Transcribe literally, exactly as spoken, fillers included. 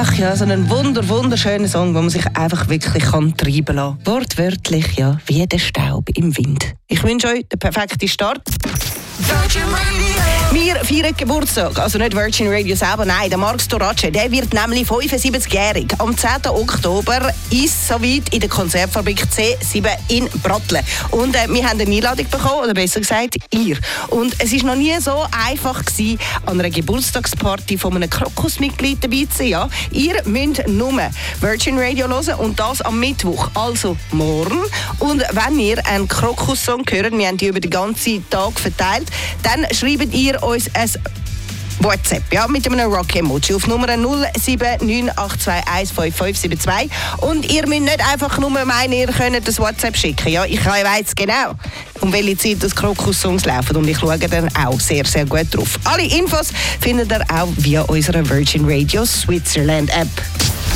Ach ja, so ein wunder, wunderschöner Song, wo man sich einfach wirklich kann treiben lassen kann. Wortwörtlich, ja, wie der Staub im Wind. Ich wünsche euch den perfekten Start. Wir feiern Geburtstag, also nicht Virgin Radio selber, nein, der Marc Storace, der wird nämlich fünfundsiebzigjährig. Am zehnten Oktober ist soweit in der Konzertfabrik C sieben in Brattle. Und äh, wir haben eine Einladung bekommen, oder besser gesagt, ihr. Und es war noch nie so einfach gewesen, an einer Geburtstagsparty von einem Krokusmitglied dabei zu sein. Ja? Ihr müsst nur Virgin Radio hören und das am Mittwoch, also morgen. Und wenn ihr einen Krokus-Song hört, wir haben die über den ganzen Tag verteilt, dann schreibt ihr uns ein WhatsApp, ja, mit einem Rock-Emoji auf Nummer null sieben neun acht zwei eins fünf fünf sieben zwei. Und ihr müsst nicht einfach nur meinen, ihr könnt das WhatsApp schicken. Ja, ich weiss genau, um welche Zeit das Krokus-Songs laufen. Und ich schaue dann auch sehr, sehr gut drauf. Alle Infos findet ihr auch via unserer Virgin Radio Switzerland App.